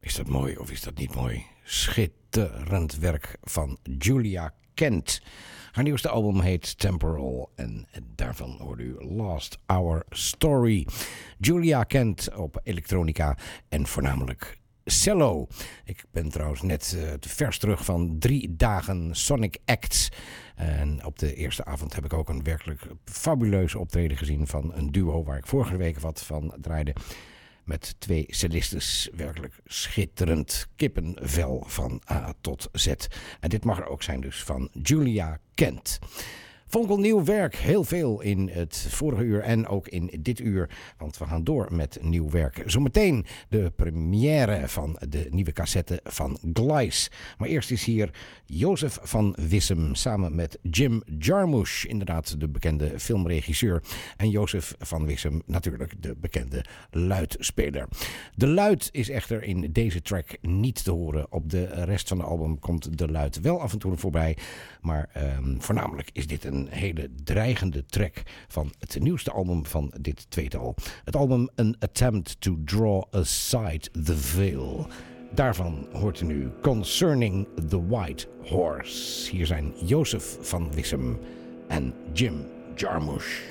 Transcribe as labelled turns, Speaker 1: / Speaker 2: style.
Speaker 1: Is dat mooi of is dat niet mooi? Schitterend werk van Julia Kent. Haar nieuwste album heet Temporal en daarvan hoorde u Last Hour Story. Julia Kent op elektronica en voornamelijk cello. Ik ben trouwens net te vers terug van 3 dagen Sonic Acts. En op de eerste avond heb ik ook een werkelijk fabuleuze optreden gezien van een duo waar ik vorige week wat van draaide. Met 2 cellistes, werkelijk schitterend kippenvel van A tot Z. En dit mag er ook zijn dus van Julia Kent. Fonkelnieuw werk, heel veel in het vorige uur en ook in dit uur. Want we gaan door met nieuw werk. Zometeen de première van de nieuwe cassette van Gleis. Maar eerst is hier Jozef van Wissem samen met Jim Jarmusch. Inderdaad de bekende filmregisseur. En Jozef van Wissem natuurlijk de bekende luidspeler. De luid is echter in deze track niet te horen. Op de rest van de album komt de luid wel af en toe voorbij. Maar voornamelijk is dit een hele dreigende track van het nieuwste album van dit tweetal. Het album An Attempt to Draw Aside the Veil. Daarvan hoort u nu Concerning the White Horse. Hier zijn Jozef van Wissem en Jim Jarmusch.